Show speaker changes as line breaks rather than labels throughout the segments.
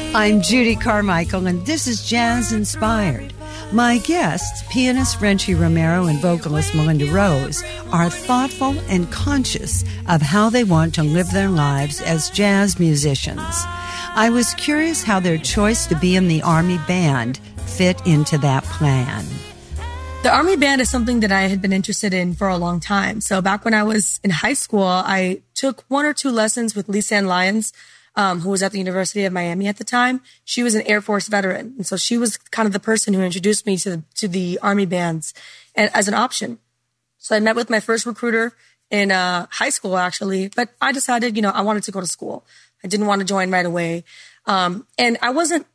I'm Judy Carmichael, and this is Jazz Inspired. My guests, pianist Frenchy Romero and vocalist Melinda Rose, are thoughtful and conscious of how they want to live their lives as jazz musicians. I was curious how their choice to be in the Army Band fit into that plan.
The Army Band is something that I had been interested in for a long time. So back when I was in high school, I took 1 or 2 lessons with Lisanne Lyons, who was at the University of Miami at the time. She was an Air Force veteran. And so she was kind of the person who introduced me to the Army bands as an option. So I met with my first recruiter in high school, actually. But I decided, I wanted to go to school. I didn't want to join right away. And I wasn't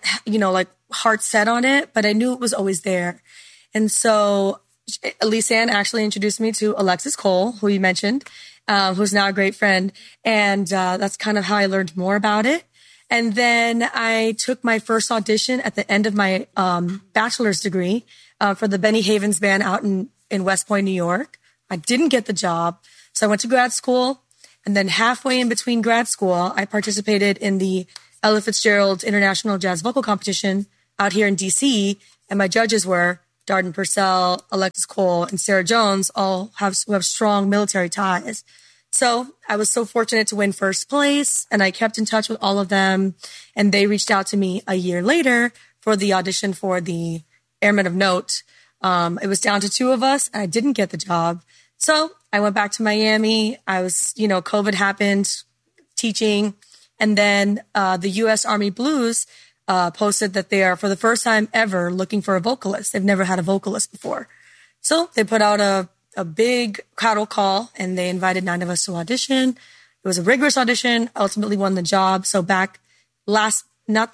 heart set on it, but I knew it was always there. And so Lisanne actually introduced me to Alexis Cole, who you mentioned, who's now a great friend. And that's kind of how I learned more about it. And then I took my first audition at the end of my bachelor's degree for the Benny Havens Band out in West Point, New York. I didn't get the job. So I went to grad school. And then halfway in between grad school, I participated in the Ella Fitzgerald International Jazz Vocal Competition out here in D.C. And my judges were Darden Purcell, Alexis Cole, and Sarah Jones, who have strong military ties. So I was so fortunate to win first place, and I kept in touch with all of them. And they reached out to me a year later for the audition for the Airmen of Note. It was down to 2 of us, and I didn't get the job. So I went back to Miami. I was, COVID happened, teaching. And then the U.S. Army Blues posted that they are, for the first time ever, looking for a vocalist. They've never had a vocalist before. So they put out a big cattle call, and they invited 9 of us to audition. It was a rigorous audition, ultimately won the job. So March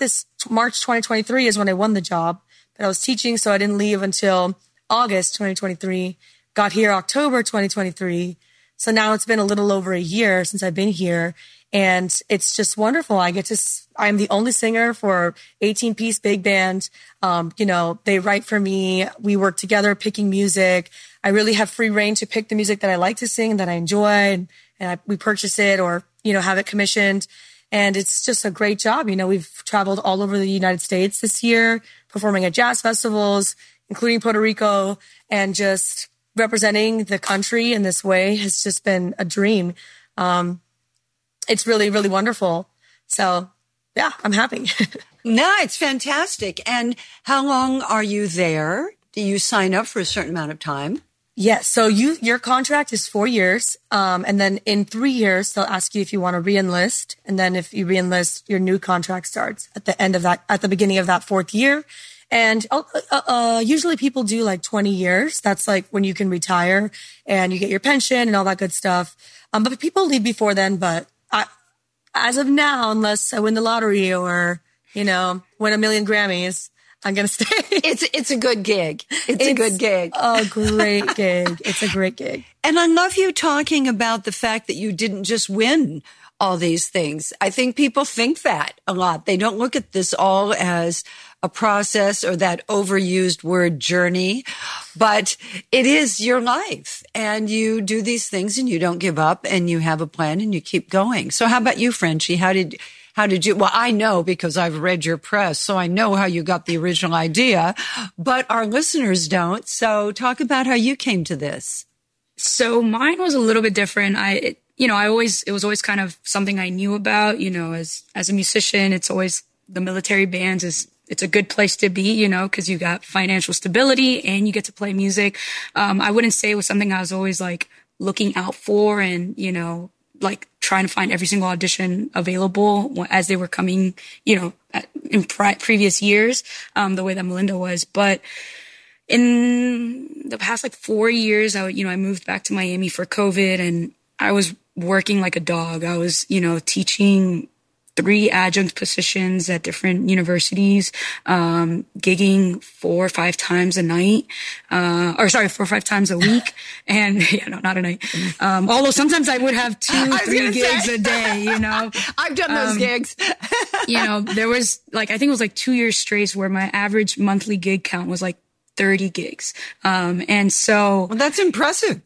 2023 is when I won the job, but I was teaching, so I didn't leave until August 2023, got here October 2023. So now it's been a little over a year since I've been here. And it's just wonderful. I'm the only singer for 18-piece big band. They write for me. We work together picking music. I really have free reign to pick the music that I like to sing, that I enjoy, and we purchase it or, have it commissioned. And it's just a great job. We've traveled all over the United States this year, performing at jazz festivals, including Puerto Rico, and just representing the country in this way has just been a dream. It's really, really wonderful. So, yeah, I'm happy.
No, it's fantastic. And how long are you there? Do you sign up for a certain amount of time?
Yes. So your contract is 4 years. And then in 3 years, they'll ask you if you want to re-enlist. And then if you re-enlist, your new contract starts at the beginning of that 4th year. And usually people do like 20 years. That's like when you can retire and you get your pension and all that good stuff. But people leave before then. But as of now, unless I win the lottery or, win 1 million Grammys, I'm going to stay.
It's a good gig. It's a good gig.
A great gig. It's a great gig.
And I love you talking about the fact that you didn't just win all these things. I think people think that a lot. They don't look at this all as a process or that overused word journey, but it is your life, and you do these things and you don't give up, and you have a plan and you keep going. So how about you, Frenchy? How did you, well, I know because I've read your press, so I know how you got the original idea, but our listeners don't. So talk about how you came to this.
So mine was a little bit different. It was always kind of something I knew about, as a musician. It's always the military bands it's a good place to be, because you got financial stability and you get to play music. I wouldn't say it was something I was always like looking out for and, like trying to find every single audition available as they were coming, in previous years, the way that Melinda was. But in the past like 4 years, I moved back to Miami for COVID, and I was working like a dog. I was, teaching 3 adjunct positions at different universities, gigging 4 or 5 times a night, 4 or 5 times a week. And not a night. Although sometimes I would have 2, 3 gigs a day,
I've done those gigs.
There was I think it was 2 years straight where my average monthly gig count was 30 gigs. And so.
Well, that's impressive.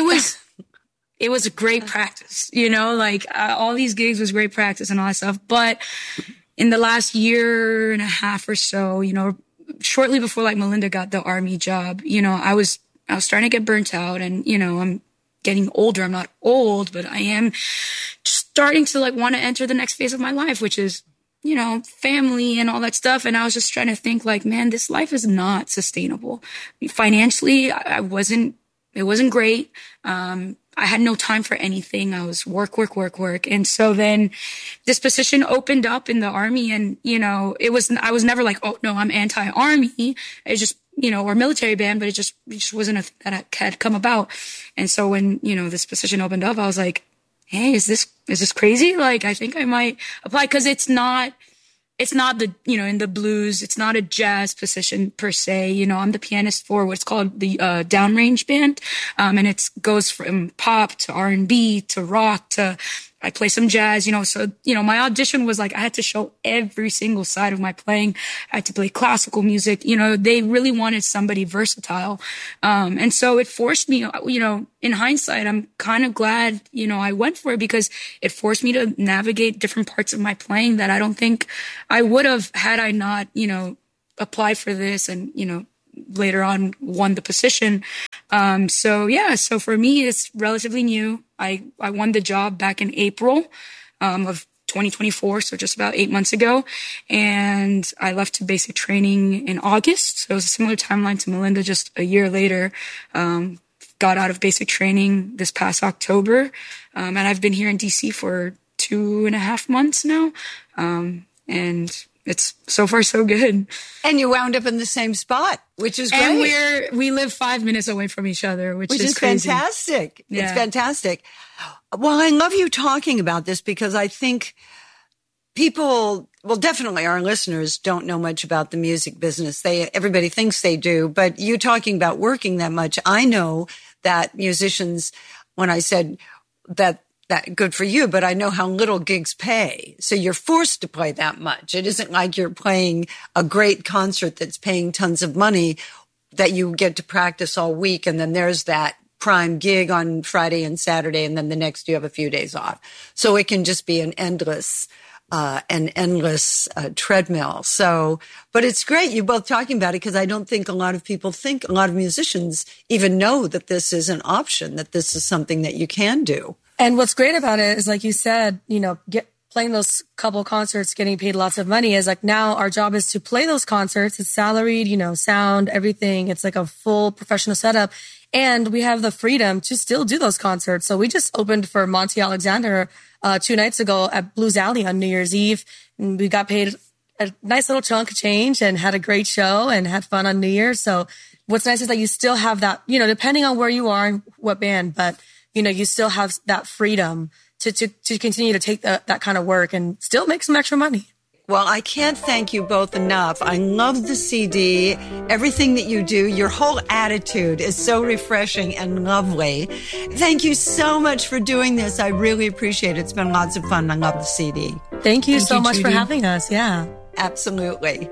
It was a great practice, all these gigs was great practice and all that stuff. But in the last year and a half or so, you know, shortly before like Melinda got the Army job, you know, I was starting to get burnt out, and, you know, I'm getting older. I'm not old, but I am starting to like want to enter the next phase of my life, which is, you know, family and all that stuff. And I was just trying to think like, man, this life is not sustainable. Financially, it wasn't great. I had no time for anything. I was work. And so then this position opened up in the Army, and, you know, I was never like, oh no, I'm anti-Army. It just, you know, or military band, but it just wasn't a thing that had come about. And so when, you know, this position opened up, I was like, hey, is this crazy? Like, I think I might apply, 'cause it's not the, you know, in the blues, it's not a jazz position per se. You know, I'm the pianist for what's called the downrange band. And it goes from pop to R&B to rock to, I play some jazz, you know. So, you know, my audition was like, I had to show every single side of my playing. I had to play classical music. You know, they really wanted somebody versatile. And so it forced me, you know, in hindsight, I'm kind of glad, you know, I went for it, because it forced me to navigate different parts of my playing that I don't think I would have had I not, you know, applied for this and, you know, later on won the position. So for me, it's relatively new. I won the job back in April of 2024, so just about 8 months ago. And I left to basic training in August. So it was a similar timeline to Melinda, just a year later. Got out of basic training this past October. And I've been here in DC for 2.5 months now. And it's so far so good.
And you wound up in the same spot, which is great.
And we live 5 minutes away from each other, which is crazy.
Fantastic.
Yeah.
It's fantastic. Well, I love you talking about this, because I think people, well, definitely our listeners don't know much about the music business. Everybody thinks they do, but you talking about working that much, I know that musicians, when I said that good for you, but I know how little gigs pay. So you're forced to play that much. It isn't like you're playing a great concert that's paying tons of money that you get to practice all week. And then there's that prime gig on Friday and Saturday. And then the next you have a few days off. So it can just be an endless treadmill. So, but it's great you both talking about it, because I don't think a lot of musicians even know that this is an option, that this is something that you can do.
And what's great about it is, like you said, you know, playing those couple concerts, getting paid lots of money, is like, now our job is to play those concerts. It's salaried, you know, sound, everything. It's like a full professional setup. And we have the freedom to still do those concerts. So we just opened for Monty Alexander 2 nights ago at Blues Alley on New Year's Eve. And we got paid a nice little chunk of change and had a great show and had fun on New Year's. So what's nice is that you still have that, you know, depending on where you are and what band, but you know, you still have that freedom to continue to take that kind of work and still make some extra money.
Well, I can't thank you both enough. I love the CD, everything that you do. Your whole attitude is so refreshing and lovely. Thank you so much for doing this. I really appreciate it. It's been lots of fun. I love the CD.
Thank you so much for having us. Yeah,
absolutely.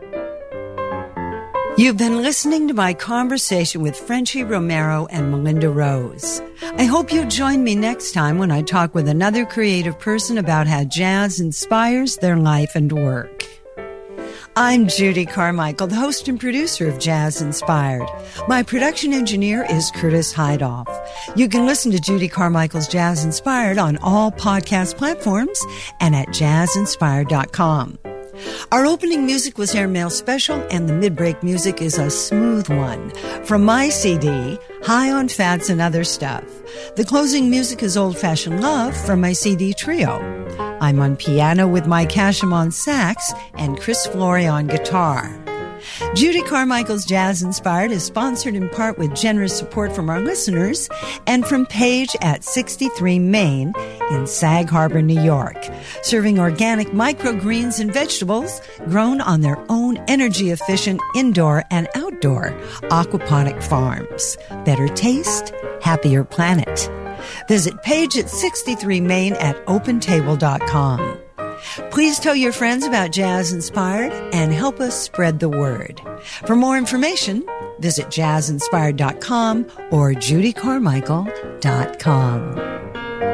You've been listening to my conversation with Frenchie Romero and Melinda Rose. I hope you'll join me next time when I talk with another creative person about how jazz inspires their life and work. I'm Judy Carmichael, the host and producer of Jazz Inspired. My production engineer is Curtis Heidoff. You can listen to Judy Carmichael's Jazz Inspired on all podcast platforms and at jazzinspired.com. Our opening music was Airmail Special, and the mid-break music is a smooth one from my CD, High on Fats and Other Stuff. The closing music is Old Fashioned Love from my CD Trio. I'm on piano with Mike Hashem on sax and Chris Flory on guitar. Judy Carmichael's Jazz Inspired is sponsored in part with generous support from our listeners and from Page at 63 Main in Sag Harbor, New York, serving organic microgreens and vegetables grown on their own energy-efficient indoor and outdoor aquaponic farms. Better taste, happier planet. Visit Page at 63 Main at opentable.com. Please tell your friends about Jazz Inspired and help us spread the word. For more information, visit jazzinspired.com or judycarmichael.com.